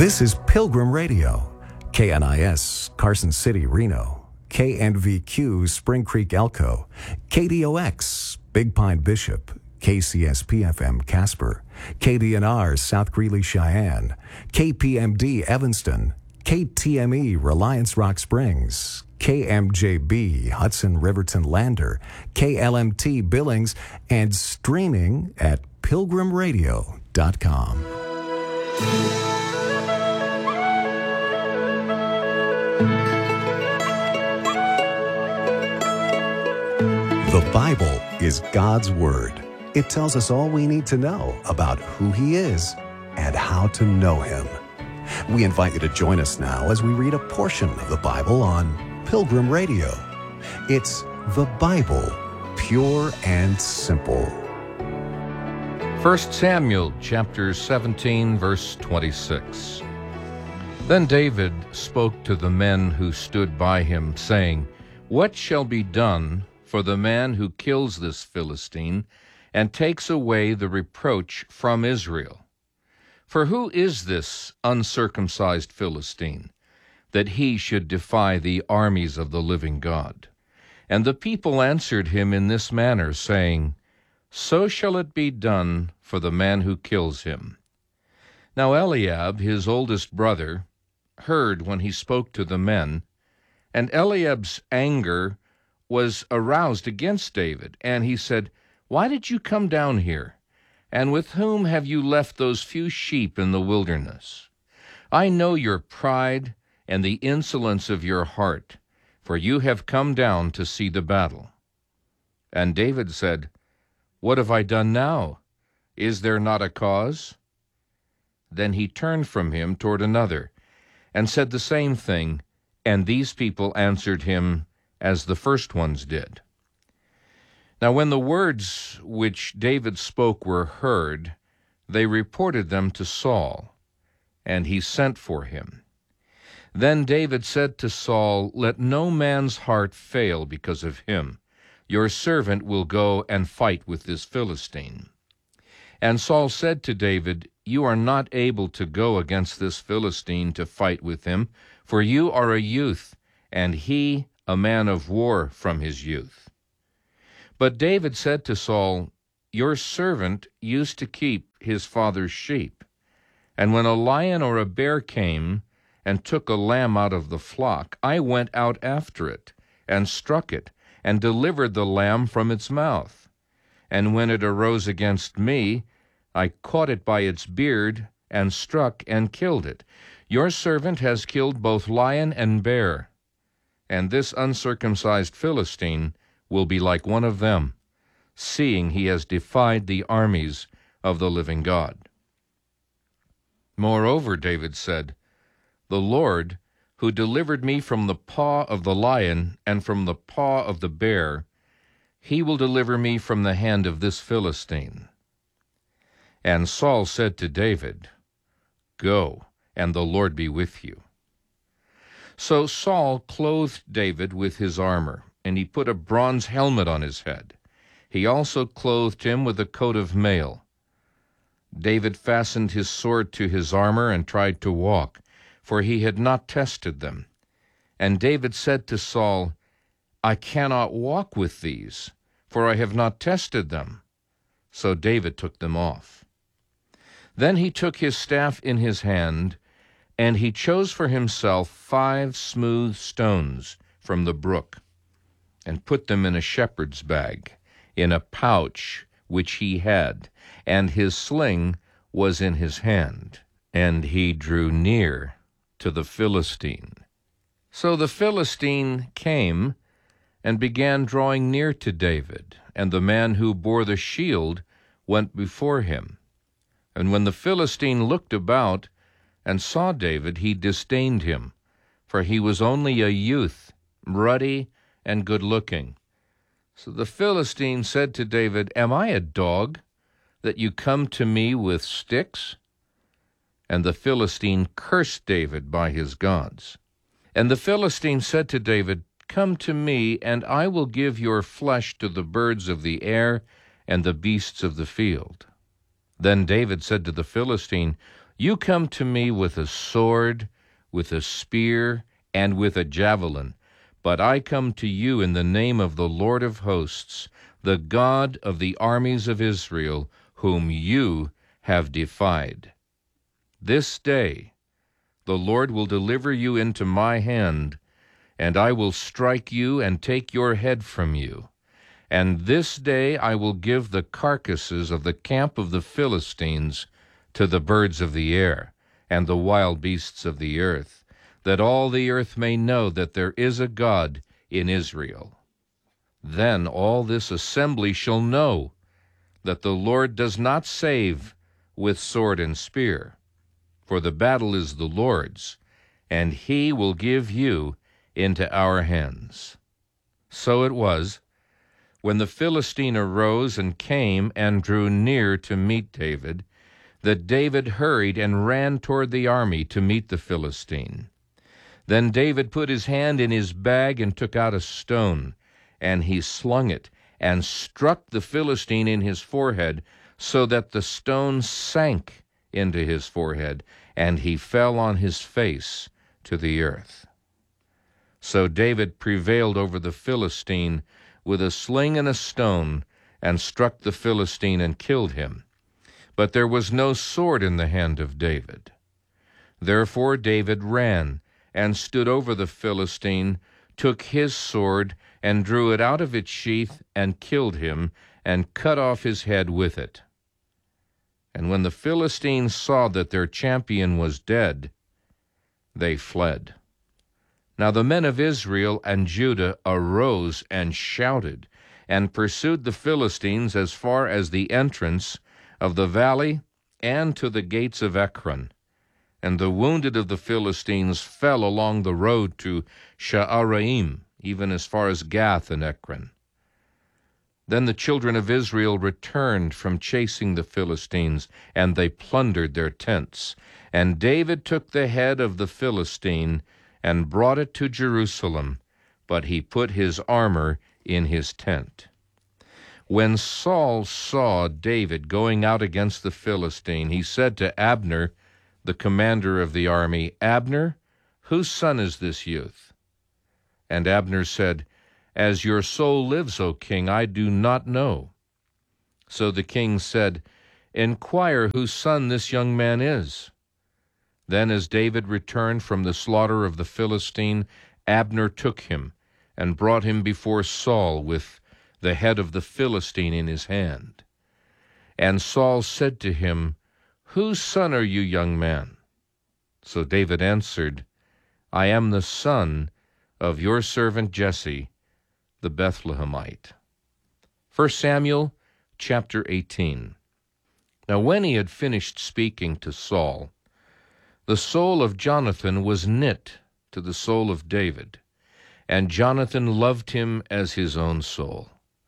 This is Pilgrim Radio, KNIS, Carson City, Reno, KNVQ, Spring Creek, Elko, KDOX, Big Pine, Bishop, KCSP-FM, Casper, KDNR, South Greeley, Cheyenne, KPMD, Evanston, KTME, Reliance Rock Springs, KMJB, Hudson Riverton Lander, KLMT Billings, and streaming at pilgrimradio.com. The Bible is God's Word. It tells us all we need to know about who He is and how to know Him. We invite you to join us now as we read a portion of the Bible on Pilgrim Radio. It's the Bible, pure and simple. 1 Samuel chapter 17, verse 26. Then David spoke to the men who stood by him, saying, "What shall be done for the man who kills this Philistine and takes away the reproach from Israel? For who is this uncircumcised Philistine, that he should defy the armies of the living God?" And the people answered him in this manner, saying, "So shall it be done for the man who kills him." Now Eliab, his oldest brother, heard when he spoke to the men, and Eliab's anger was aroused against David, and he said, "Why did you come down here? And with whom have you left those few sheep in the wilderness? I know your pride and the insolence of your heart, for you have come down to see the battle." And David said, "What have I done now? Is there not a cause?" Then he turned from him toward another, and said the same thing, and these people answered him as the first ones did. Now when the words which David spoke were heard, they reported them to Saul, and he sent for him. Then David said to Saul, "Let no man's heart fail because of him. Your servant will go and fight with this Philistine." And Saul said to David, "You are not able to go against this Philistine to fight with him, for you are a youth, and he a man of war from his youth." But David said to Saul, "Your servant used to keep his father's sheep, and when a lion or a bear came and took a lamb out of the flock, I went out after it, and struck it, and delivered the lamb from its mouth. And when it arose against me, I caught it by its beard, and struck and killed it. Your servant has killed both lion and bear, and this uncircumcised Philistine will be like one of them, seeing he has defied the armies of the living God." Moreover, David said, "The Lord, who delivered me from the paw of the lion and from the paw of the bear, he will deliver me from the hand of this Philistine." And Saul said to David, "Go, and the Lord be with you." So Saul clothed David with his armor, and he put a bronze helmet on his head. He also clothed him with a coat of mail. David fastened his sword to his armor and tried to walk, for he had not tested them. And David said to Saul, "I cannot walk with these, for I have not tested them." So David took them off. Then he took his staff in his hand, and he chose for himself 5 smooth stones from the brook, and put them in a shepherd's bag, in a pouch which he had, and his sling was in his hand. And he drew near to the Philistine. So the Philistine came and began drawing near to David, and the man who bore the shield went before him. And when the Philistine looked about and saw David, he disdained him, for he was only a youth, ruddy and good-looking. So the Philistine said to David, "Am I a dog, that you come to me with sticks?" And the Philistine cursed David by his gods. And the Philistine said to David, "Come to me, and I will give your flesh to the birds of the air and the beasts of the field." Then David said to the Philistine, You come to me with a sword, with a spear, and with a javelin, but I come to you in the name of the Lord of hosts, the God of the armies of Israel, whom you have defied. This day the Lord will deliver you into my hand, and I will strike you and take your head from you. And this day I will give the carcasses of the camp of the Philistines to the birds of the air and the wild beasts of the earth, that all the earth may know that there is a God in Israel. Then all this assembly shall know that the Lord does not save with sword and spear, for the battle is the Lord's, and he will give you into our hands. So it was, when the Philistine arose and came and drew near to meet David, that David hurried and ran toward the army to meet the Philistine. Then David put his hand in his bag and took out a stone, and he slung it and struck the Philistine in his forehead, so that the stone sank into his forehead, and he fell on his face to the earth. So David prevailed over the Philistine with a sling and a stone, and struck the Philistine and killed him. But there was no sword in the hand of David. Therefore David ran and stood over the Philistine, took his sword, and drew it out of its sheath, and killed him, and cut off his head with it. And when the Philistines saw that their champion was dead, they fled. Now the men of Israel and Judah arose and shouted, and pursued the Philistines as far as the entrance of the valley and to the gates of Ekron. And the wounded of the Philistines fell along the road to Sha'araim, even as far as Gath and Ekron. Then the children of Israel returned from chasing the Philistines, and they plundered their tents. And David took the head of the Philistine and brought it to Jerusalem, but he put his armor in his tent. When Saul saw David going out against the Philistine, he said to Abner, the commander of the army, "Abner, whose son is this youth?" And Abner said, "As your soul lives, O king, I do not know." So the king said, "Inquire whose son this young man is." Then as David returned from the slaughter of the Philistine, Abner took him and brought him before Saul with the head of the Philistine in his hand. And Saul said to him, "Whose son are you, young man?" So David answered, "I am the son of your servant Jesse, the Bethlehemite." 1 Samuel chapter 18. Now when he had finished speaking to Saul, the soul of Jonathan was knit to the soul of David, and Jonathan loved him as his own soul.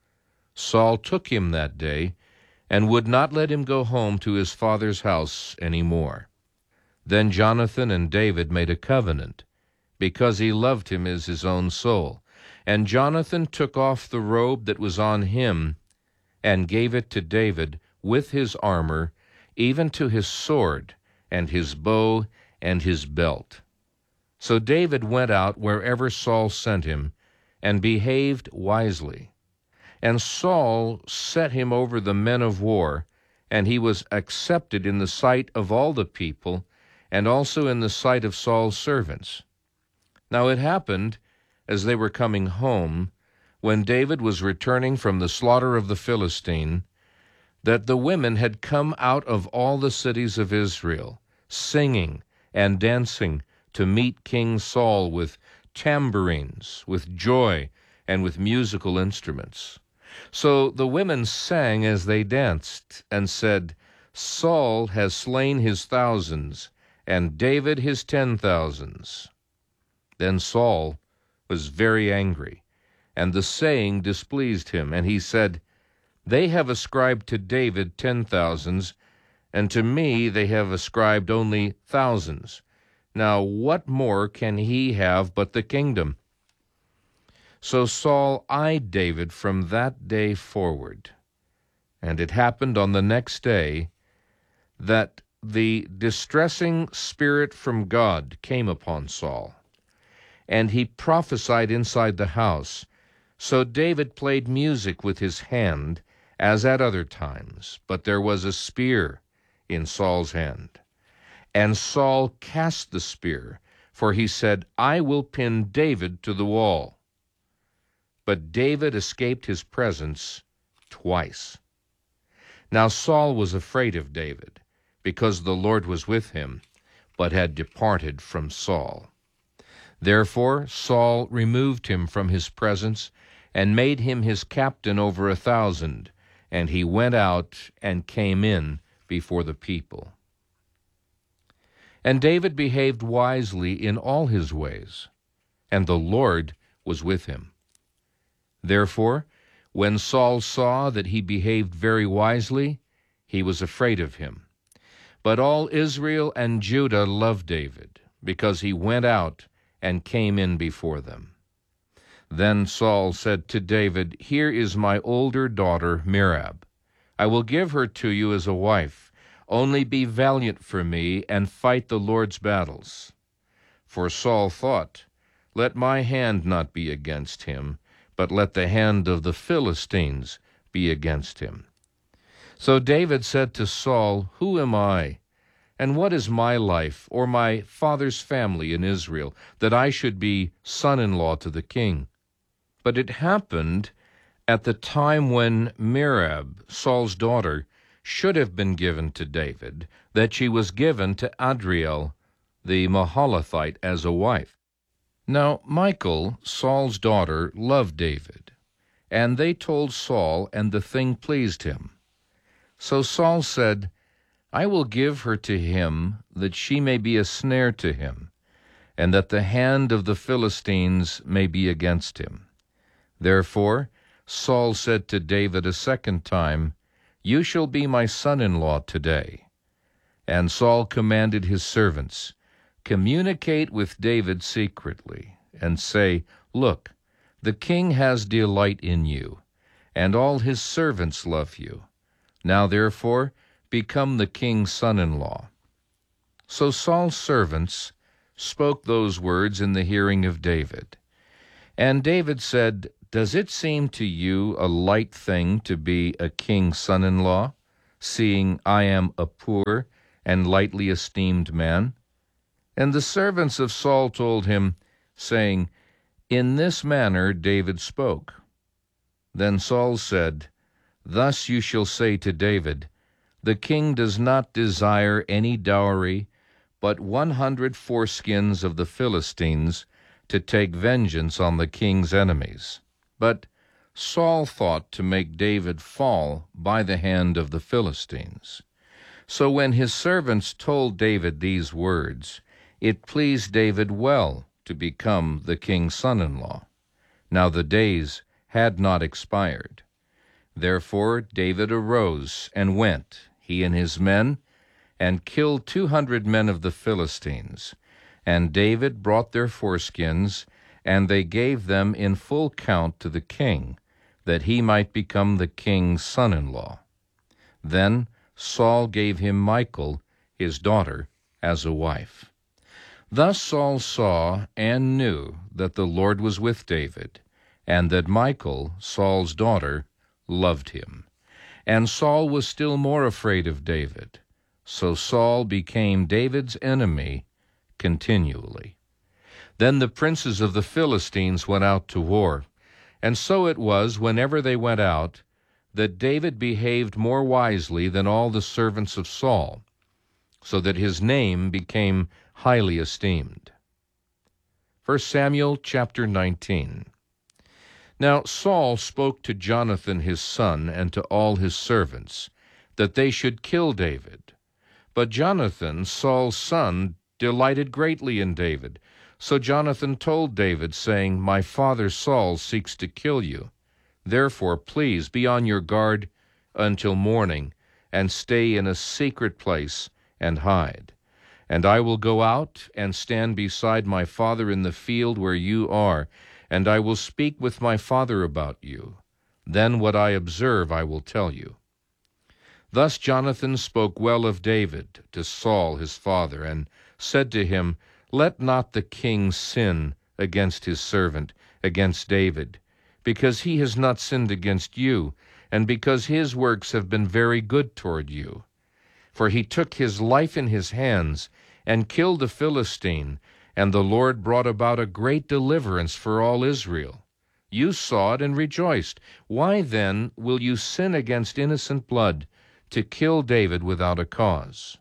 Saul took him that day, and would not let him go home to his father's house any more. Then Jonathan and David made a covenant, because he loved him as his own soul. And Jonathan took off the robe that was on him, and gave it to David with his armor, even to his sword, and his bow, and his belt. So David went out wherever Saul sent him, and behaved wisely. And Saul set him over the men of war, and he was accepted in the sight of all the people, and also in the sight of Saul's servants. Now it happened, as they were coming home, when David was returning from the slaughter of the Philistine, that the women had come out of all the cities of Israel, singing and dancing to meet King Saul with tambourines, with joy, and with musical instruments. So the women sang as they danced, and said, "Saul has slain his thousands, and David his 10,000s." Then Saul was very angry, and the saying displeased him, and he said, "They have ascribed to David 10,000s, and to me they have ascribed only thousands. Now what more can he have but the kingdom?" So Saul eyed David from that day forward. And it happened on the next day that the distressing spirit from God came upon Saul, and he prophesied inside the house. So David played music with his hand, as at other times, but there was a spear in Saul's hand. And Saul cast the spear, for he said, I will pin David to the wall. But David escaped his presence twice. Now Saul was afraid of David, because the Lord was with him, but had departed from Saul. Therefore Saul removed him from his presence, and made him his captain over 1,000, and he went out and came in before the people. And David behaved wisely in all his ways, and the Lord was with him. Therefore, when Saul saw that he behaved very wisely, he was afraid of him. But all Israel and Judah loved David, because he went out and came in before them. Then Saul said to David, Here is my older daughter Merab. I will give her to you as a wife. Only be valiant for me, and fight the Lord's battles. For Saul thought, Let my hand not be against him, but let the hand of the Philistines be against him. So David said to Saul, Who am I, and what is my life, or my father's family in Israel, that I should be son-in-law to the king? But it happened at the time when Merab, Saul's daughter, should have been given to David, that she was given to Adriel the Mahalathite as a wife. Now Michal, Saul's daughter, loved David, and they told Saul, and the thing pleased him. So Saul said, I will give her to him, that she may be a snare to him, and that the hand of the Philistines may be against him. Therefore Saul said to David a second time, You shall be my son-in-law today. And Saul commanded his servants, Communicate with David secretly, and say, Look, the king has delight in you, and all his servants love you. Now therefore become the king's son-in-law. So Saul's servants spoke those words in the hearing of David. And David said, Does it seem to you a light thing to be a king's son-in-law, seeing I am a poor and lightly esteemed man? And the servants of Saul told him, saying, In this manner David spoke. Then Saul said, Thus you shall say to David, The king does not desire any dowry, but 100 foreskins of the Philistines, to take vengeance on the king's enemies. But Saul thought to make David fall by the hand of the Philistines. So when his servants told David these words, it pleased David well to become the king's son-in-law. Now the days had not expired. Therefore David arose and went, he and his men, and killed 200 men of the Philistines. And David brought their foreskins, and they gave them in full count to the king, that he might become the king's son-in-law. Then Saul gave him Michal, his daughter, as a wife. Thus Saul saw and knew that the Lord was with David, and that Michal, Saul's daughter, loved him. And Saul was still more afraid of David. So Saul became David's enemy continually. Then the princes of the Philistines went out to war. And so it was, whenever they went out, that David behaved more wisely than all the servants of Saul, so that his name became highly esteemed. 1 Samuel chapter 19. Now Saul spoke to Jonathan his son and to all his servants, that they should kill David. But Jonathan, Saul's son, delighted greatly in David. So Jonathan told David, saying, My father Saul seeks to kill you. Therefore, please be on your guard until morning, and stay in a secret place and hide. And I will go out and stand beside my father in the field where you are, and I will speak with my father about you. Then what I observe I will tell you. Thus Jonathan spoke well of David to Saul his father, and said to him, Let not the king sin against his servant, against David, because he has not sinned against you, and because his works have been very good toward you. For he took his life in his hands, and killed a Philistine, and the Lord brought about a great deliverance for all Israel. You saw it and rejoiced. Why then will you sin against innocent blood, to kill David without a cause?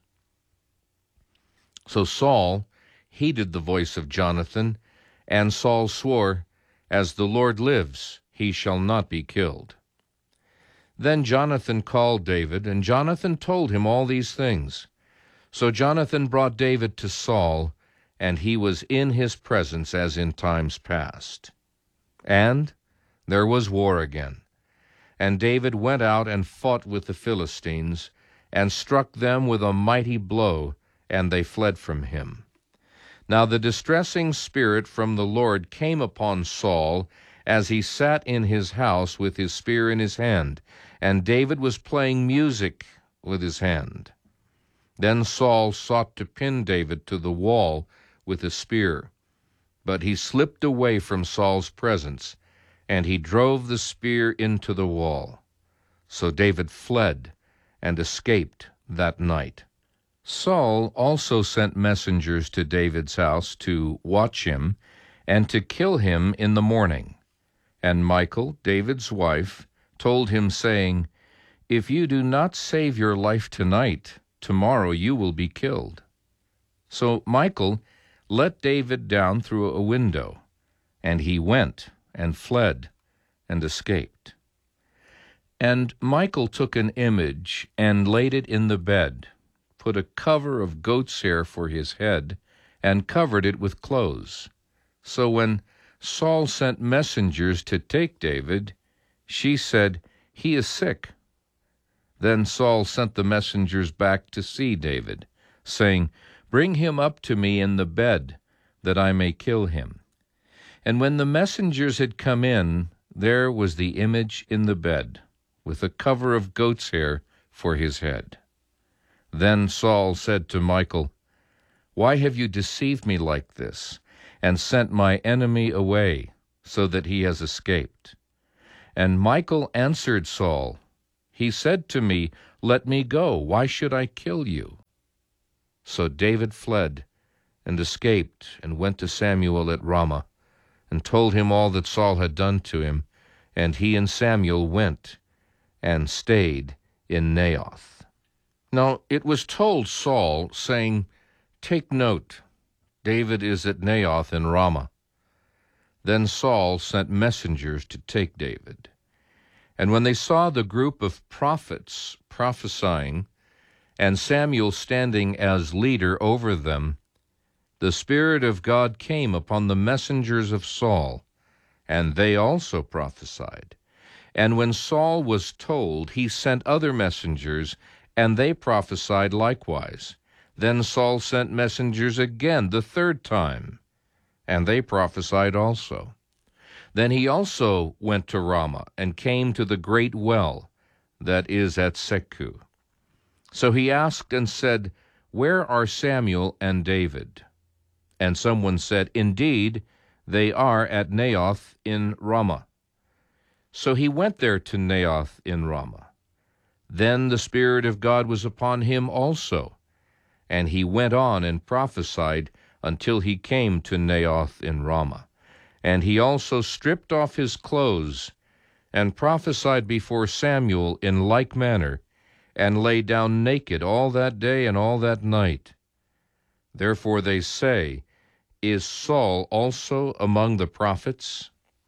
So Saul heeded the voice of Jonathan, and Saul swore, As the Lord lives, he shall not be killed. Then Jonathan called David, and Jonathan told him all these things. So Jonathan brought David to Saul, and he was in his presence as in times past. And there was war again. And David went out and fought with the Philistines, and struck them with a mighty blow, and they fled from him. Now the distressing spirit from the Lord came upon Saul, as he sat in his house with his spear in his hand, and David was playing music with his hand. Then Saul sought to pin David to the wall with a spear, but he slipped away from Saul's presence, and he drove the spear into the wall. So David fled and escaped that night. Saul also sent messengers to David's house to watch him and to kill him in the morning. And Michal, David's wife, told him, saying, If you do not save your life tonight, tomorrow you will be killed. So Michal let David down through a window, and he went and fled and escaped. And Michal took an image and laid it in the bed, put a cover of goat's hair for his head, and covered it with clothes. So when Saul sent messengers to take David, she said, He is sick. Then Saul sent the messengers back to see David, saying, Bring him up to me in the bed, that I may kill him. And when the messengers had come in, there was the image in the bed, with a cover of goat's hair for his head. Then Saul said to Michal, Why have you deceived me like this, and sent my enemy away, so that he has escaped? And Michal answered Saul, He said to me, Let me go, why should I kill you? So David fled and escaped, and went to Samuel at Ramah, and told him all that Saul had done to him, and he and Samuel went and stayed in Naioth. Now it was told Saul, saying, Take note, David is at Naioth in Ramah. Then Saul sent messengers to take David. And when they saw the group of prophets prophesying, and Samuel standing as leader over them, the Spirit of God came upon the messengers of Saul, and they also prophesied. And when Saul was told, he sent other messengers, and they prophesied likewise. Then Saul sent messengers again the third time, and they prophesied also. Then he also went to Ramah, and came to the great well that is at Seku. So he asked and said, Where are Samuel and David? And someone said, Indeed, they are at Naioth in Ramah. So he went there to Naioth in Ramah. Then the Spirit of God was upon him also, and he went on and prophesied until he came to Naioth in Ramah. And he also stripped off his clothes, and prophesied before Samuel in like manner, and lay down naked all that day and all that night. Therefore they say, Is Saul also among the prophets?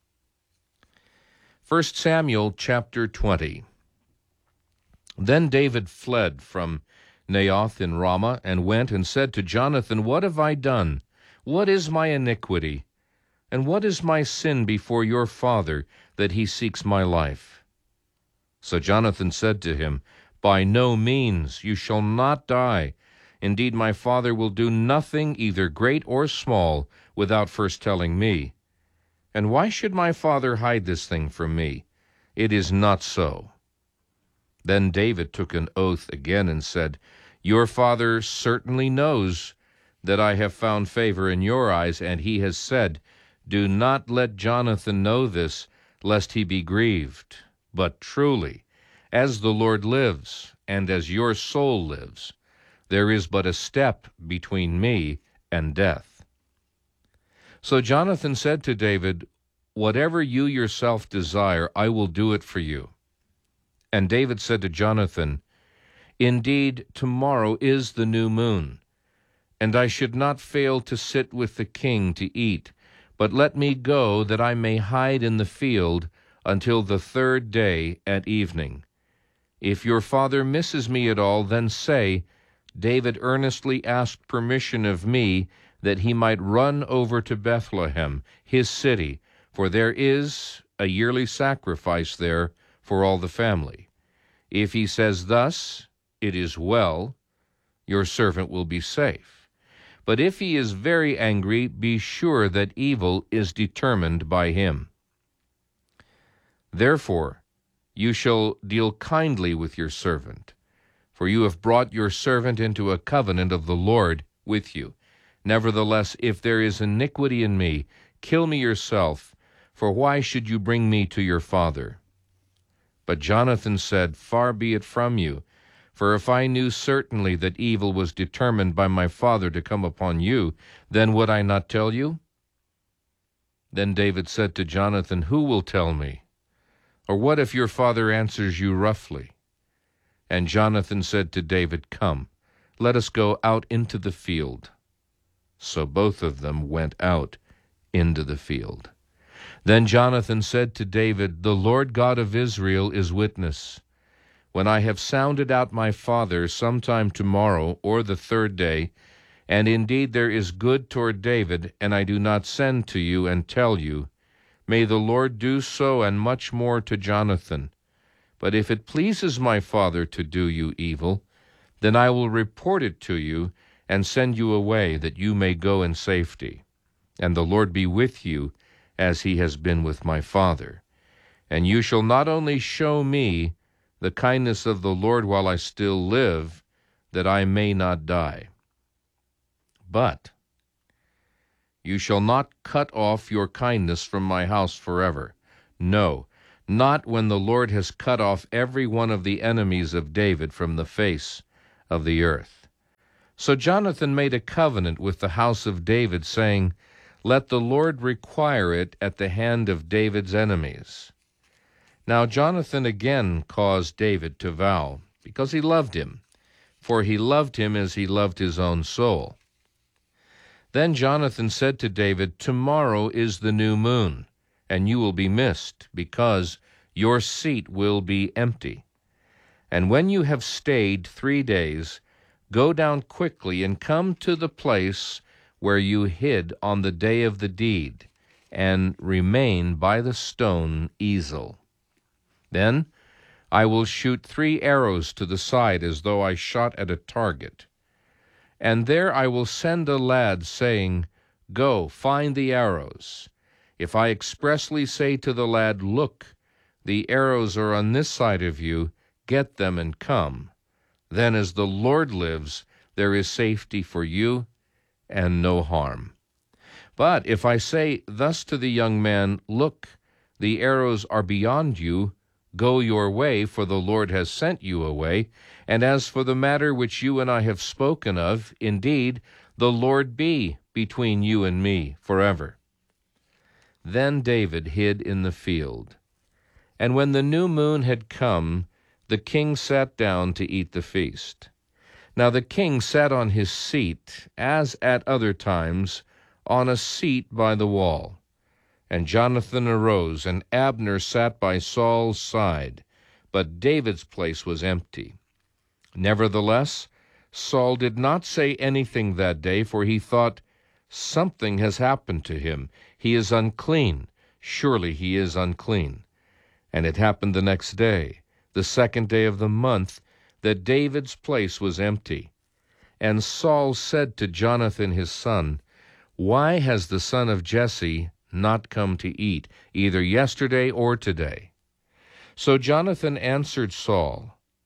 1 Samuel chapter 20. Then David fled from Naioth in Ramah, and went and said to Jonathan, What have I done? What is my iniquity? And what is my sin before your father, that he seeks my life? So Jonathan said to him, By no means, you shall not die. Indeed, my father will do nothing, either great or small, without first telling me. And why should my father hide this thing from me? It is not so. Then David took an oath again and said, "Your father certainly knows that I have found favor in your eyes, and he has said, 'Do not let Jonathan know this, lest he be grieved.' But truly, as the Lord lives, and as your soul lives, there is but a step between me and death." So Jonathan said to David, "Whatever you yourself desire, I will do it for you." And David said to Jonathan, "Indeed, tomorrow is the new moon, and I should not fail to sit with the king to eat, but let me go that I may hide in the field until the third day at evening. If your father misses me at all, then say, 'David earnestly asked permission of me that he might run over to Bethlehem, his city, for there is a yearly sacrifice there for all the family.' If he says thus, 'It is well,' your servant will be safe. But if he is very angry, be sure that evil is determined by him. Therefore, you shall deal kindly with your servant, for you have brought your servant into a covenant of the Lord with you. Nevertheless, if there is iniquity in me, kill me yourself, for why should you bring me to your father?" But Jonathan said, "Far be it from you, for if I knew certainly that evil was determined by my father to come upon you, then would I not tell you?" Then David said to Jonathan, "Who will tell me? Or what if your father answers you roughly?" And Jonathan said to David, "Come, let us go out into the field." So both of them went out into the field. Then Jonathan said to David, "The Lord God of Israel is witness. When I have sounded out my father sometime tomorrow or the third day, and indeed there is good toward David, and I do not send to you and tell you, may the Lord do so and much more to Jonathan. But if it pleases my father to do you evil, then I will report it to you and send you away, that you may go in safety. And the Lord be with you, as he has been with my father. And you shall not only show me the kindness of the Lord while I still live, that I may not die, but you shall not cut off your kindness from my house forever. No, not when the Lord has cut off every one of the enemies of David from the face of the earth." So Jonathan made a covenant with the house of David, saying, "Let the Lord require it at the hand of David's enemies." Now Jonathan again caused David to vow, because he loved him, for he loved him as he loved his own soul. Then Jonathan said to David, "Tomorrow is the new moon, and you will be missed, because your seat will be empty. And when you have stayed 3 days, go down quickly and come to the place where you hid on the day of the deed, and remain by the stone Ezel. Then I will shoot 3 arrows to the side as though I shot at a target. And there I will send a lad, saying, 'Go, find the arrows.' If I expressly say to the lad, 'Look, the arrows are on this side of you, get them and come,' then as the Lord lives, there is safety for you and no harm. But if I say thus to the young man, 'Look, the arrows are beyond you, go your way, for the Lord has sent you away,' and as for the matter which you and I have spoken of, indeed, the Lord be between you and me forever." Then David hid in the field. And when the new moon had come, the king sat down to eat the feast. Now the king sat on his seat, as at other times, on a seat by the wall. And Jonathan arose, and Abner sat by Saul's side, but David's place was empty. Nevertheless, Saul did not say anything that day, for he thought, "Something has happened to him. He is unclean. Surely he is unclean." And it happened the next day, the 2nd day of the month, that David's place was empty. And Saul said to Jonathan his son, "Why has the son of Jesse not come to eat, either yesterday or today?" So Jonathan answered Saul,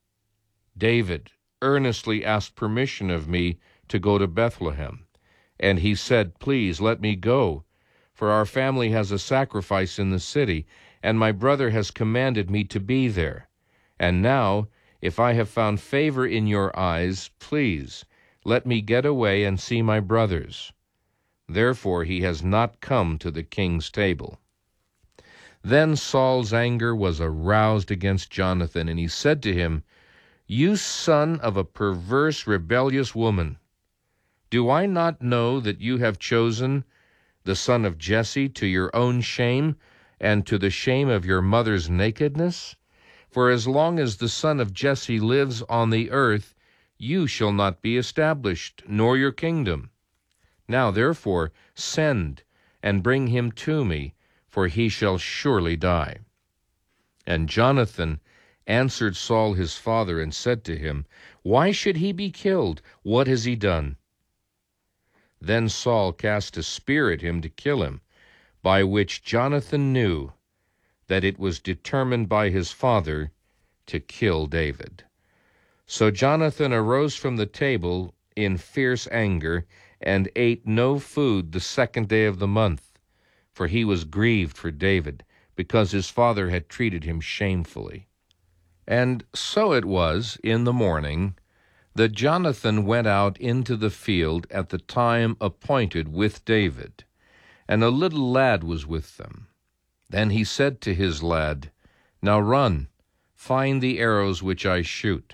David earnestly asked permission of me to go to Bethlehem. And he said, Please let me go, for our family has a sacrifice in the city, and my brother has commanded me to be there. And now, if I have found favor in your eyes, please let me get away and see my brothers. Therefore he has not come to the king's table. Then Saul's anger was aroused against Jonathan, and he said to him, You son of a perverse, rebellious woman, do I not know that you have chosen the son of Jesse to your own shame and to the shame of your mother's nakedness? For as long as the son of Jesse lives on the earth, you shall not be established, nor your kingdom. Now therefore send and bring him to me, for he shall surely die. And Jonathan answered Saul his father and said to him, Why should he be killed? What has he done? Then Saul cast a spear at him to kill him, by which Jonathan knew that it was determined by his father to kill David. So Jonathan arose from the table in fierce anger, and ate no food the 2nd day of the month, for he was grieved for David, because his father had treated him shamefully. And so it was in the morning that Jonathan went out into the field at the time appointed with David, and a little lad was with them. Then he said to his lad, Now run, find the arrows which I shoot.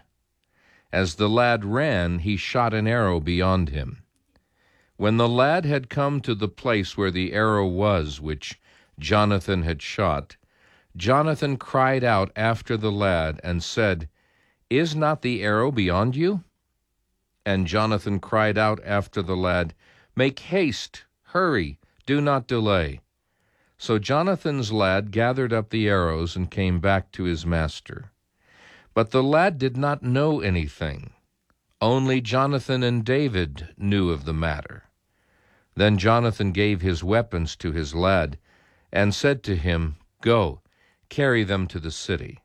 As the lad ran, he shot an arrow beyond him. When the lad had come to the place where the arrow was which Jonathan had shot, Jonathan cried out after the lad and said, Is not the arrow beyond you? And Jonathan cried out after the lad, Make haste, hurry, do not delay. So Jonathan's lad gathered up the arrows and came back to his master. But the lad did not know anything. Only Jonathan and David knew of the matter. Then Jonathan gave his weapons to his lad and said to him, Go, carry them to the city.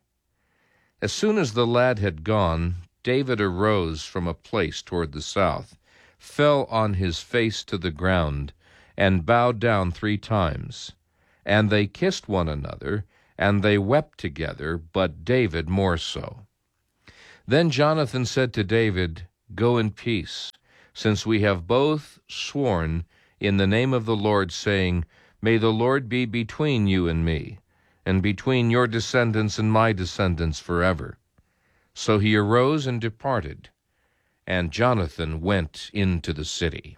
As soon as the lad had gone, David arose from a place toward the south, fell on his face to the ground, and bowed down 3 times. And they kissed one another, and they wept together, but David more so. Then Jonathan said to David, Go in peace, since we have both sworn in the name of the Lord, saying, May the Lord be between you and me, and between your descendants and my descendants forever. So he arose and departed, and Jonathan went into the city.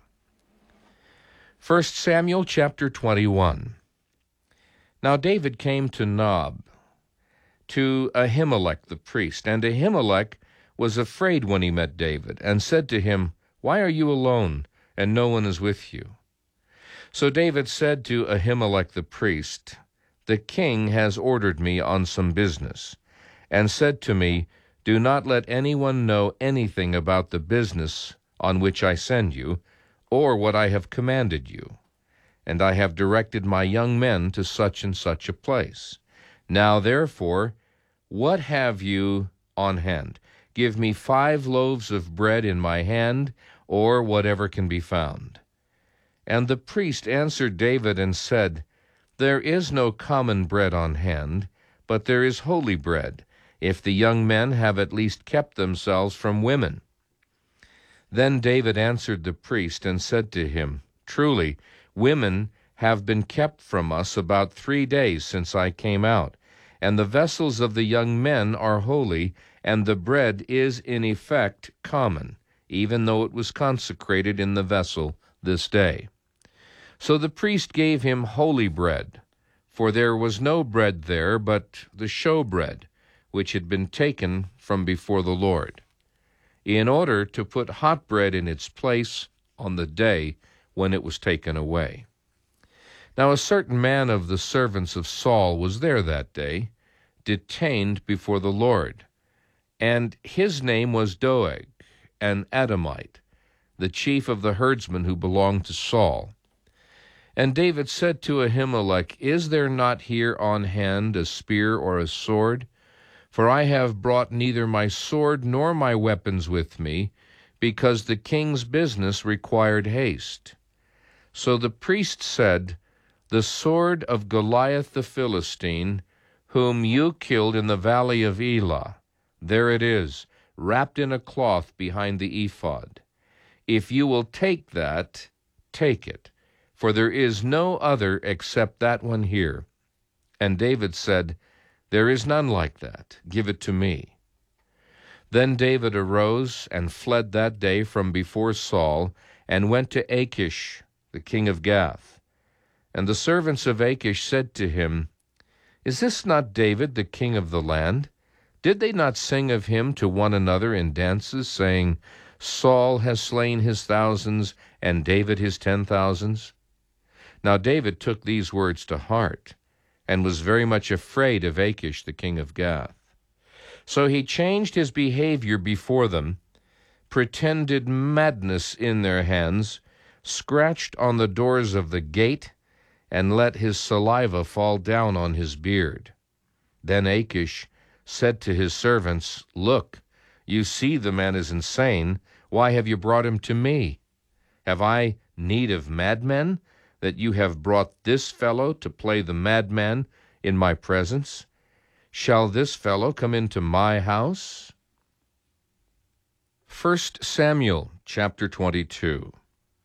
1 Samuel chapter 21. Now David came to Nob, to Ahimelech the priest, and Ahimelech was afraid when he met David, and said to him, Why are you alone, and no one is with you? So David said to Ahimelech the priest, The king has ordered me on some business, and said to me, Do not let anyone know anything about the business on which I send you, or what I have commanded you. And I have directed my young men to such and such a place. Now therefore, what have you on hand? Give me 5 loaves of bread in my hand, or whatever can be found. And the priest answered David and said, There is no common bread on hand, but there is holy bread, if the young men have at least kept themselves from women. Then David answered the priest and said to him, Truly, women have been kept from us about 3 days since I came out, and the vessels of the young men are holy, and the bread is in effect common, even though it was consecrated in the vessel this day. So the priest gave him holy bread, for there was no bread there but the showbread, which had been taken from before the Lord, in order to put hot bread in its place on the day when it was taken away. Now a certain man of the servants of Saul was there that day, detained before the Lord, and his name was Doeg, an Edomite, the chief of the herdsmen who belonged to Saul. And David said to Ahimelech, Is there not here on hand a spear or a sword? For I have brought neither my sword nor my weapons with me, because the king's business required haste. So the priest said, The sword of Goliath the Philistine, whom you killed in the valley of Elah, there it is, wrapped in a cloth behind the ephod. If you will take that, take it, for there is no other except that one here. And David said, There is none like that. Give it to me. Then David arose and fled that day from before Saul, and went to Achish, the king of Gath. And the servants of Achish said to him, Is this not David, the king of the land? Did they not sing of him to one another in dances, saying, Saul has slain his thousands, and David his 10,000s? Now David took these words to heart, and was very much afraid of Achish, the king of Gath. So he changed his behavior before them, pretended madness in their hands, scratched on the doors of the gate, and let his saliva fall down on his beard. Then Achish said to his servants, Look, you see the man is insane. Why have you brought him to me? Have I need of madmen, that you have brought this fellow to play the madman in my presence? Shall this fellow come into my house? 1 Samuel chapter 22.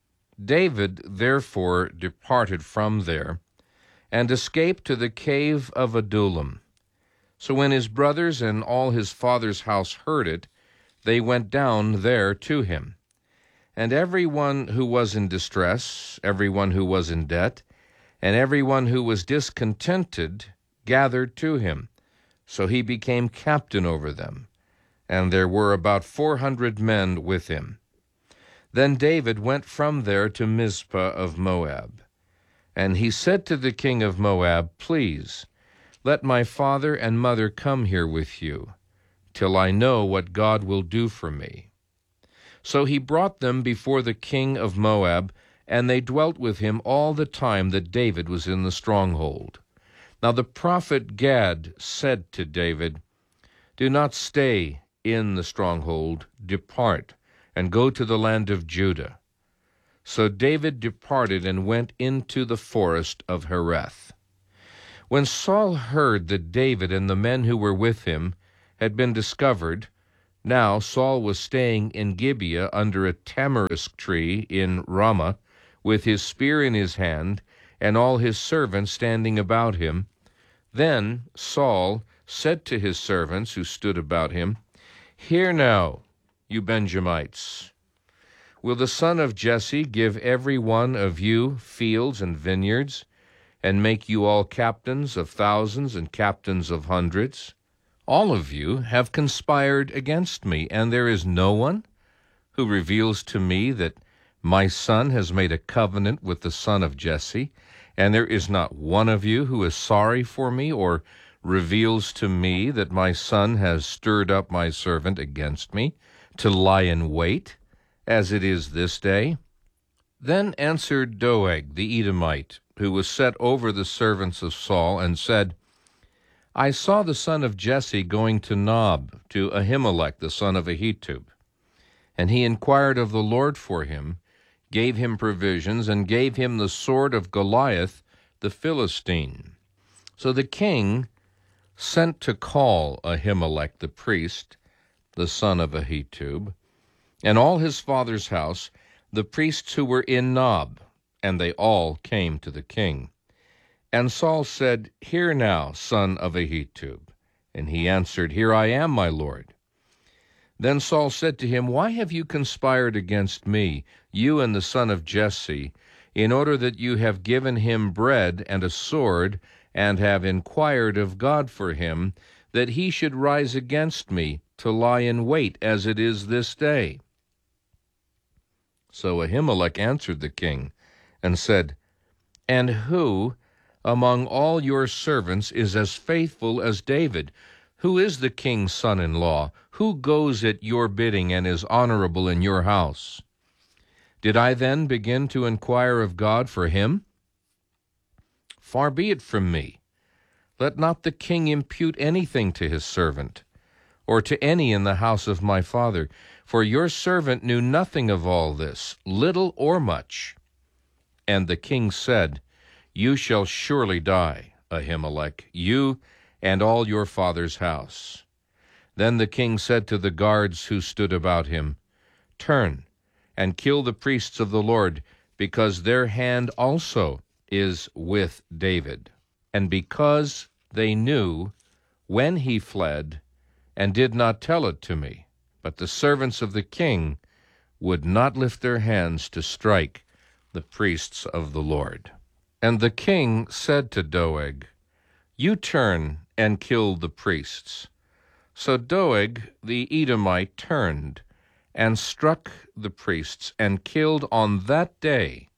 David therefore departed from there, and escaped to the cave of Adullam. So when his brothers and all his father's house heard it, they went down there to him. And everyone who was in distress, everyone who was in debt, and everyone who was discontented gathered to him. So he became captain over them, and there were about 400 men with him. Then David went from there to Mizpah of Moab. And he said to the king of Moab, Please, let my father and mother come here with you, till I know what God will do for me. So he brought them before the king of Moab, and they dwelt with him all the time that David was in the stronghold. Now the prophet Gad said to David, Do not stay in the stronghold, depart, and go to the land of Judah. So David departed and went into the forest of Hereth. When Saul heard that David and the men who were with him had been discovered, now Saul was staying in Gibeah under a tamarisk tree in Ramah, with his spear in his hand, and all his servants standing about him. Then Saul said to his servants who stood about him, Hear now, you Benjamites. Will the son of Jesse give every one of you fields and vineyards, and make you all captains of thousands and captains of hundreds? All of you have conspired against me, and there is no one who reveals to me that my son has made a covenant with the son of Jesse, and there is not one of you who is sorry for me or reveals to me that my son has stirred up my servant against me to lie in wait, as it is this day. Then answered Doeg the Edomite, who was set over the servants of Saul, and said, I saw the son of Jesse going to Nob, to Ahimelech the son of Ahitub. And he inquired of the Lord for him, gave him provisions, and gave him the sword of Goliath the Philistine. So the king sent to call Ahimelech the priest, the son of Ahitub, and all his father's house, the priests who were in Nob, and they all came to the king. And Saul said, Hear now, son of Ahitub. And he answered, Here I am, my lord. Then Saul said to him, Why have you conspired against me, you and the son of Jesse, in order that you have given him bread and a sword, and have inquired of God for him, that he should rise against me to lie in wait, as it is this day? So Ahimelech answered the king, and said, And who among all your servants is as faithful as David? Who is the king's son-in-law? Who goes at your bidding and is honorable in your house? Did I then begin to inquire of God for him? Far be it from me. Let not the king impute anything to his servant, or to any in the house of my father, for your servant knew nothing of all this, little or much. And the king said, You shall surely die, Ahimelech, you and all your father's house. Then the king said to the guards who stood about him, Turn and kill the priests of the Lord, because their hand also is with David. And because they knew when he fled, and did not tell it to me, but the servants of the king would not lift their hands to strike the priests of the Lord. And the king said to Doeg, You turn and kill the priests. So Doeg the Edomite turned and struck the priests, and killed on that day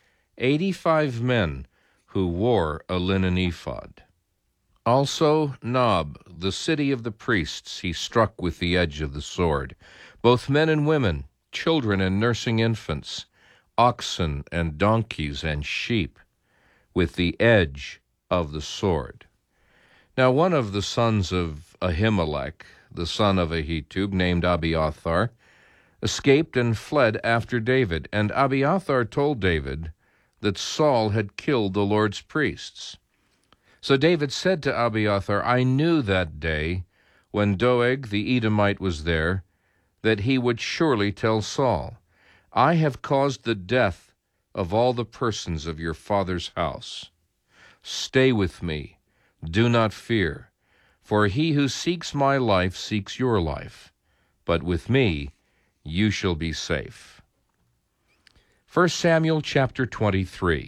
85 men who wore a linen ephod. Also Nob, the city of the priests, he struck with the edge of the sword, both men and women, children and nursing infants, oxen and donkeys and sheep, with the edge of the sword. Now one of the sons of Ahimelech, the son of Ahitub, named Abiathar, escaped and fled after David. And Abiathar told David that Saul had killed the Lord's priests. So David said to Abiathar, I knew that day, when Doeg the Edomite was there, that he would surely tell Saul, I have caused the death of all the persons of your father's house. Stay with me, do not fear, for he who seeks my life seeks your life, but with me you shall be safe. 1 Samuel chapter 23.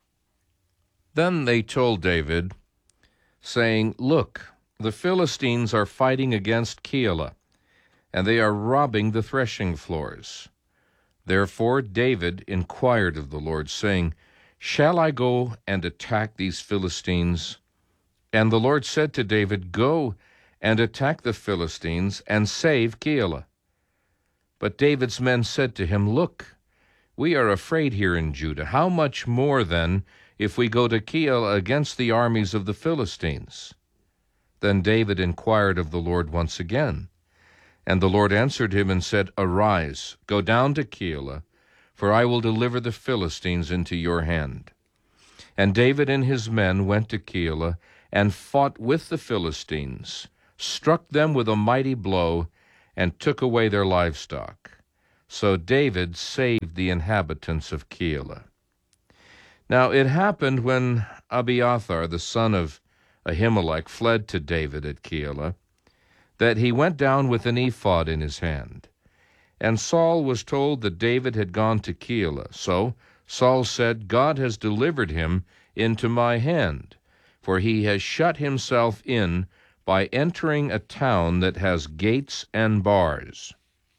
Then they told David, saying, Look, the Philistines are fighting against Keilah, and they are robbing the threshing floors. Therefore David inquired of the Lord, saying, Shall I go and attack these Philistines? And the Lord said to David, Go and attack the Philistines, and save Keilah. But David's men said to him, Look, we are afraid here in Judah. How much more, then, if we go to Keilah against the armies of the Philistines? Then David inquired of the Lord once again. And the Lord answered him and said, Arise, go down to Keilah, for I will deliver the Philistines into your hand. And David and his men went to Keilah, and fought with the Philistines, struck them with a mighty blow, and took away their livestock. So David saved the inhabitants of Keilah. Now it happened when Abiathar, the son of Ahimelech, fled to David at Keilah, that he went down with an ephod in his hand. And Saul was told that David had gone to Keilah. So Saul said, God has delivered him into my hand, for he has shut himself in by entering a town that has gates and bars.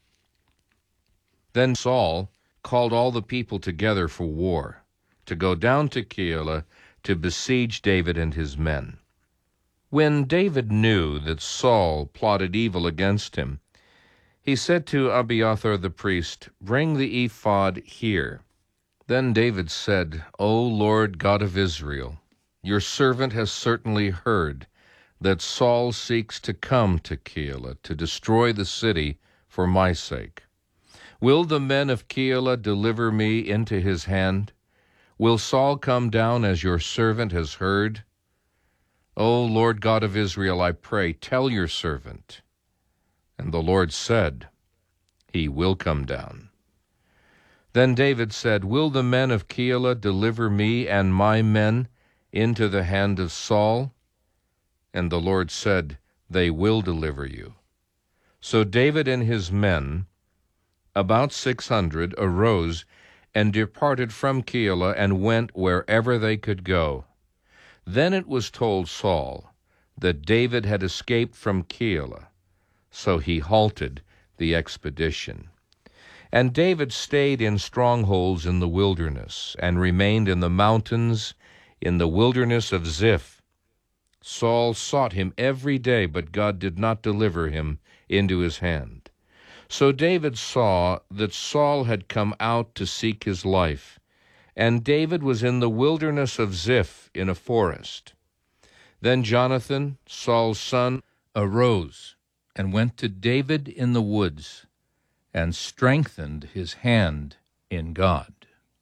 Then Saul called all the people together for war, to go down to Keilah to besiege David and his men. When David knew that Saul plotted evil against him, he said to Abiathar the priest, Bring the ephod here. Then David said, O Lord God of Israel, your servant has certainly heard that Saul seeks to come to Keilah to destroy the city for my sake. Will the men of Keilah deliver me into his hand? Will Saul come down as your servant has heard? O Lord God of Israel, I pray, tell your servant. And the Lord said, He will come down. Then David said, Will the men of Keilah deliver me and my men into the hand of Saul? And the Lord said, They will deliver you. So David and his men, about 600, arose and departed from Keilah and went wherever they could go. Then it was told Saul that David had escaped from Keilah, so he halted the expedition. And David stayed in strongholds in the wilderness, and remained in the mountains in the wilderness of Ziph. Saul sought him every day, but God did not deliver him into his hand. So David saw that Saul had come out to seek his life, and David was in the wilderness of Ziph in a forest. Then Jonathan, Saul's son, arose and went to David in the woods and strengthened his hand in God.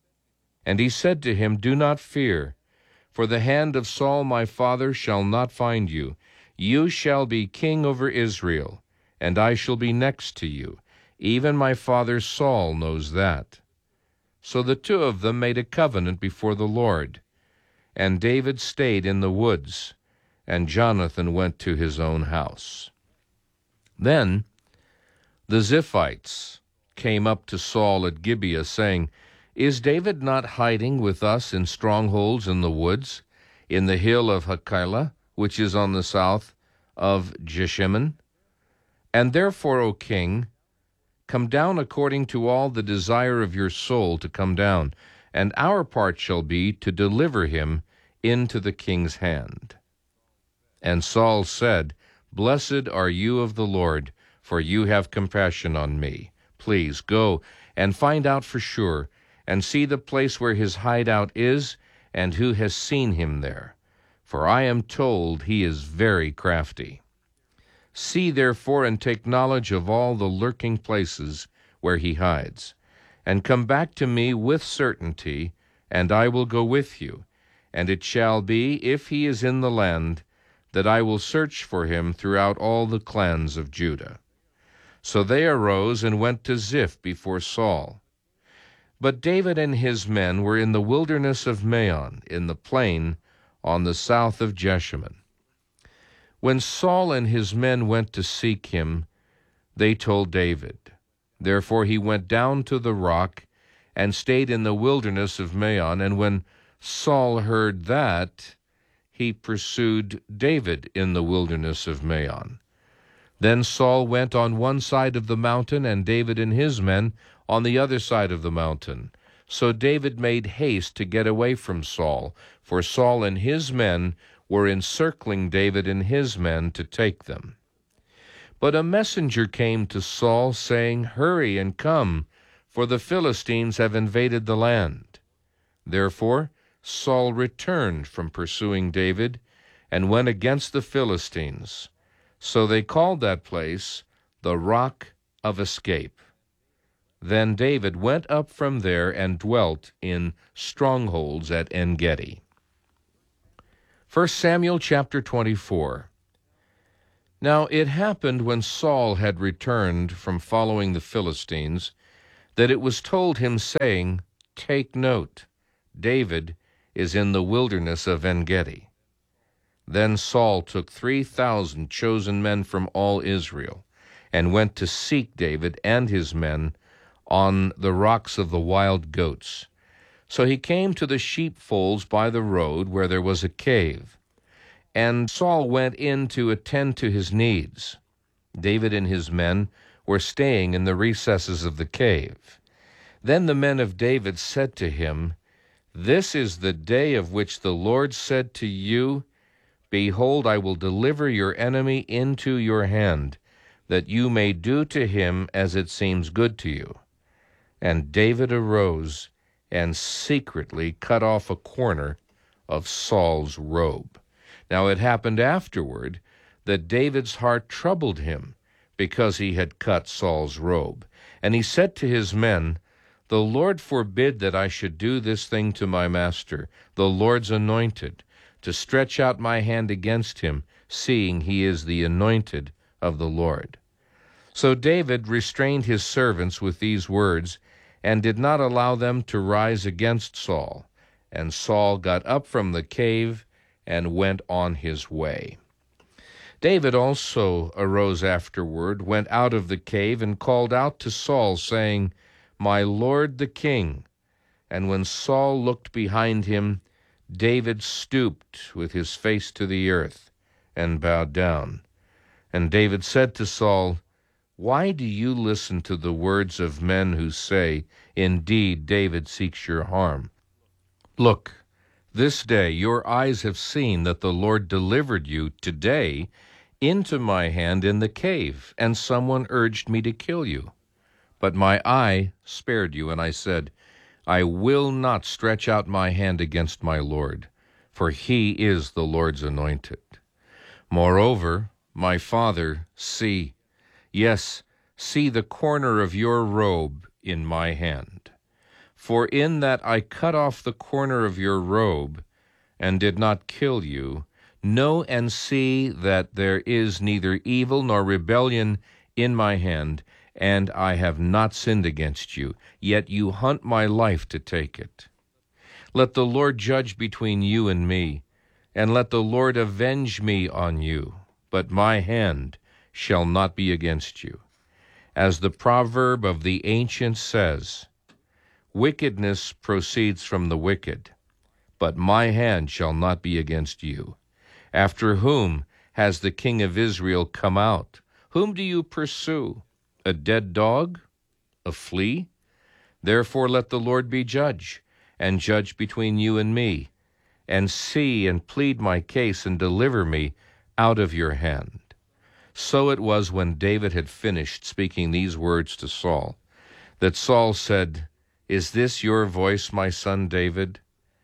And he said to him, Do not fear, for the hand of Saul my father shall not find you. You shall be king over Israel, and I shall be next to you. Even my father Saul knows that. So the two of them made a covenant before the Lord. And David stayed in the woods, and Jonathan went to his own house. Then the Ziphites came up to Saul at Gibeah, saying, Is David not hiding with us in strongholds in the woods, in the hill of Hachilah, which is on the south of Jeshimon? And therefore, O king, come down according to all the desire of your soul to come down, and our part shall be to deliver him into the king's hand. And Saul said, Blessed are you of the Lord, for you have compassion on me. Please go and find out for sure, and see the place where his hideout is, and who has seen him there. For I am told he is very crafty. See therefore and take knowledge of all the lurking places where he hides, and come back to me with certainty, and I will go with you. And it shall be, if he is in the land, that I will search for him throughout all the clans of Judah. So they arose and went to Ziph before Saul. But David and his men were in the wilderness of Maon, in the plain on the south of Jeshimon. When Saul and his men went to seek him, they told David. Therefore he went down to the rock and stayed in the wilderness of Maon. And when Saul heard that, he pursued David in the wilderness of Maon. Then Saul went on one side of the mountain, and David and his men on the other side of the mountain. So David made haste to get away from Saul, for Saul and his men were encircling David and his men to take them. But a messenger came to Saul, saying, Hurry and come, for the Philistines have invaded the land. Therefore Saul returned from pursuing David, and went against the Philistines. So they called that place the Rock of Escape. Then David went up from there and dwelt in strongholds at En-Gedi. 1 Samuel chapter 24. Now it happened when Saul had returned from following the Philistines, that it was told him, saying, Take note, David is in the wilderness of En-Gedi. Then Saul took 3,000 chosen men from all Israel, and went to seek David and his men on the rocks of the wild goats. So he came to the sheepfolds by the road, where there was a cave. And Saul went in to attend to his needs. David and his men were staying in the recesses of the cave. Then the men of David said to him, This is the day of which the Lord said to you, Behold, I will deliver your enemy into your hand, that you may do to him as it seems good to you. And David arose and secretly cut off a corner of Saul's robe. Now it happened afterward that David's heart troubled him, because he had cut Saul's robe. And he said to his men, The Lord forbid that I should do this thing to my master, the Lord's anointed, to stretch out my hand against him, seeing he is the anointed of the Lord. So David restrained his servants with these words, and did not allow them to rise against Saul. And Saul got up from the cave and went on his way. David also arose afterward, went out of the cave, and called out to Saul, saying, My lord the king. And when Saul looked behind him, David stooped with his face to the earth and bowed down. And David said to Saul, Why do you listen to the words of men who say, Indeed, David seeks your harm? Look, this day your eyes have seen that the Lord delivered you today into my hand in the cave, and someone urged me to kill you. But my eye spared you, and I said, I will not stretch out my hand against my Lord. for he is the Lord's anointed. Moreover, my father, see, yes, see the corner of your robe in my hand. For in that I cut off the corner of your robe, and did not kill you, know and see that there is neither evil nor rebellion in my hand, and I have not sinned against you, yet you hunt my life to take it. Let the Lord judge between you and me, and let the Lord avenge me on you, but my hand shall not be against you. As the proverb of the ancients says, wickedness proceeds from the wicked, but my hand shall not be against you. After whom has the king of Israel come out? Whom do you pursue? A dead dog? A flea? Therefore let the Lord be judge, and judge between you and me, and see and plead my case, and deliver me out of your hand. So it was when David had finished speaking these words to Saul, that Saul said, Is this your voice, my son David?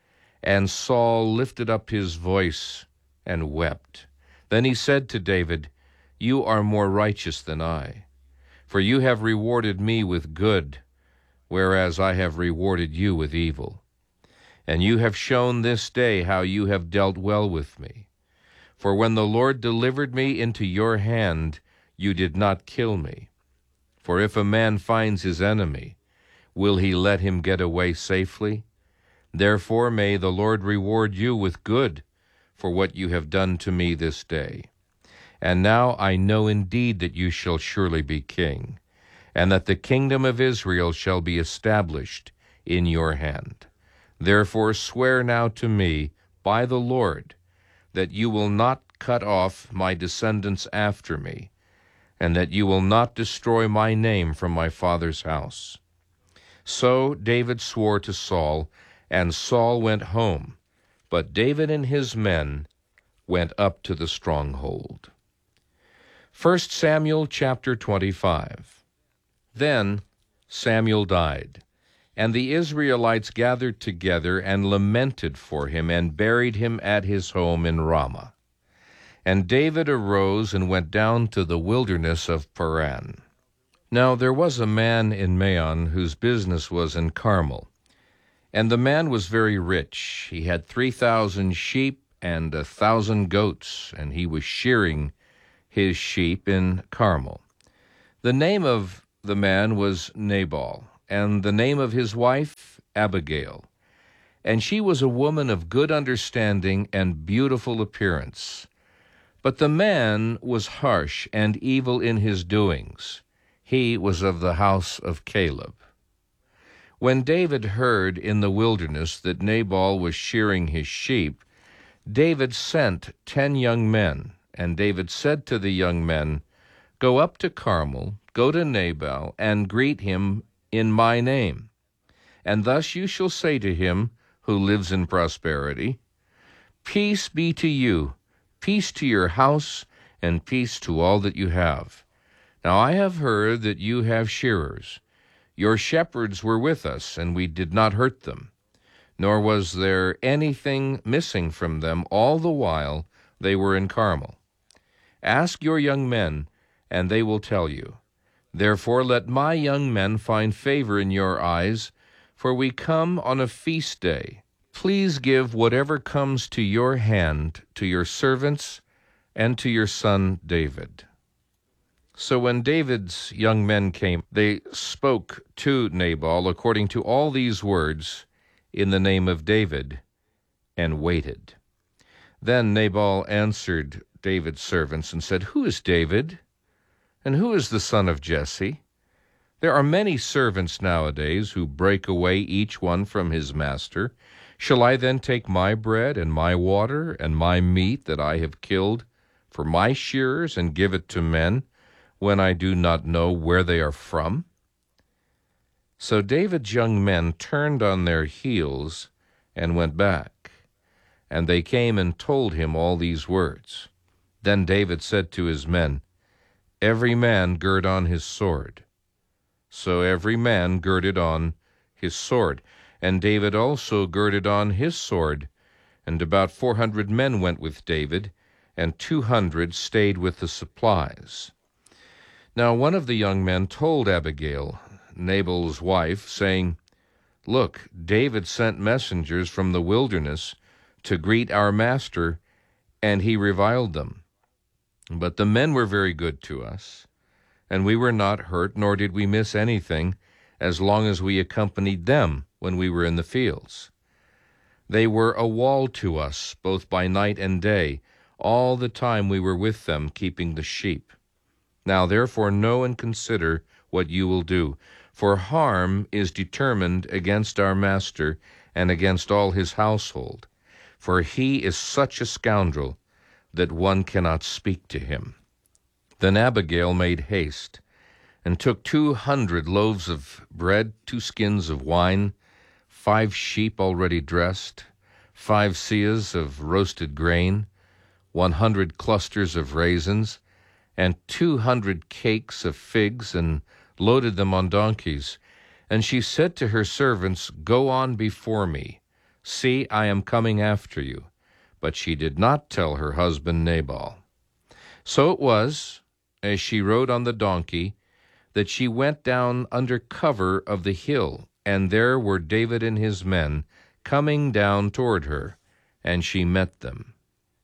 And Saul lifted up his voice and wept. Then he said to David, You are more righteous than I, for you have rewarded me with good, whereas I have rewarded you with evil. And you have shown this day how you have dealt well with me. For when the Lord delivered me into your hand, you did not kill me. For if a man finds his enemy, will he let him get away safely? Therefore may the Lord reward you with good for what you have done to me this day. And now I know indeed that you shall surely be king, and that the kingdom of Israel shall be established in your hand. Therefore swear now to me by the Lord that you will not cut off my descendants after me, and that you will not destroy my name from my father's house. So David swore to Saul, and Saul went home, but David and his men went up to the stronghold. 1 Samuel chapter 25. Then Samuel died, and the Israelites gathered together and lamented for him, and buried him at his home in Ramah. And David arose and went down to the wilderness of Paran. Now there was a man in Maon whose business was in Carmel. And the man was very rich. He had 3,000 sheep and 1,000 goats, and he was shearing his sheep in Carmel. The name of the man was Nabal, and the name of his wife Abigail. And she was a woman of good understanding and beautiful appearance. But the man was harsh and evil in his doings. He was of the house of Caleb. When David heard in the wilderness that Nabal was shearing his sheep, David sent 10 young men, and David said to the young men, Go up to Carmel, go to Nabal, and greet him in my name. And thus you shall say to him, who lives in prosperity, Peace be to you, peace to your house, and peace to all that you have. Now I have heard that you have shearers. Your shepherds were with us, and we did not hurt them, nor was there anything missing from them all the while they were in Carmel. Ask your young men, and they will tell you. Therefore let my young men find favor in your eyes, for we come on a feast day. Please give whatever comes to your hand to your servants and to your son David. So when David's young men came, they spoke to Nabal according to all these words in the name of David, and waited. Then Nabal answered David's servants and said, Who is David? And who is the son of Jesse? There are many servants nowadays who break away each one from his master. Shall I then take my bread and my water and my meat that I have killed for my shearers and give it to men, when I do not know where they are from? So David's young men turned on their heels and went back, and they came and told him all these words. Then David said to his men, Every man gird on his sword. So every man girded on his sword, and David also girded on his sword, And about 400 men went with David, and 200 stayed with the supplies. Now one of the young men told Abigail, Nabal's wife, saying, "Look, David sent messengers from the wilderness to greet our master, and he reviled them. But the men were very good to us, and we were not hurt, nor did we miss anything, as long as we accompanied them when we were in the fields. They were a wall to us, both by night and day, all the time we were with them, keeping the sheep. Now therefore know and consider what you will do, for harm is determined against our master and against all his household, for he is such a scoundrel that one cannot speak to him." Then Abigail made haste, and took 200 loaves of bread, 2 skins of wine, 5 sheep already dressed, 5 seahs of roasted grain, 100 clusters of raisins, and 200 cakes of figs, and loaded them on donkeys. And she said to her servants, "Go on before me. See, I am coming after you." But she did not tell her husband Nabal. So it was, as she rode on the donkey, that she went down under cover of the hill, and there were David and his men coming down toward her, and she met them.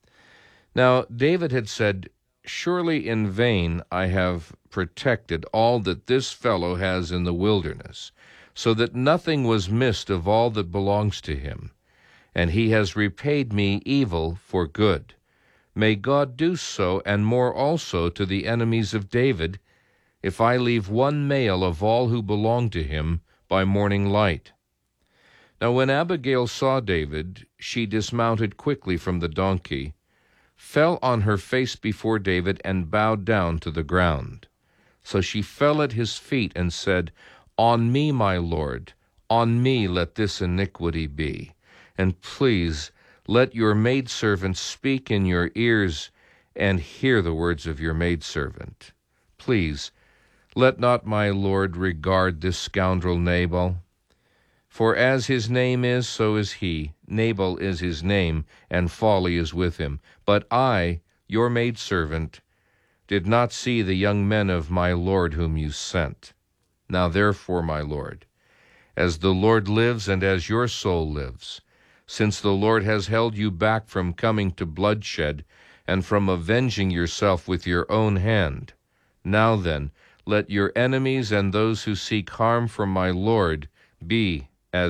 Now David had said, "Surely in vain I have protected all that this fellow has in the wilderness, so that nothing was missed of all that belongs to him, and he has repaid me evil for good. May God do so, and more also, to the enemies of David, if I leave one male of all who belong to him by morning light." Now when Abigail saw David, she dismounted quickly from the donkey, fell on her face before David, and bowed down to the ground. So she fell at his feet and said, "On me, my lord, on me let this iniquity be. And please let your maidservant speak in your ears, and hear the words of your maidservant. Please, let not my lord regard this scoundrel Nabal. For as his name is, so is he. Nabal is his name, and folly is with him. But I, your maidservant, did not see the young men of my lord whom you sent. Now therefore, my lord, as the Lord lives and as your soul lives, since the Lord has held you back from coming to bloodshed and from avenging yourself with your own hand, now then, let your enemies and those who seek harm for my lord be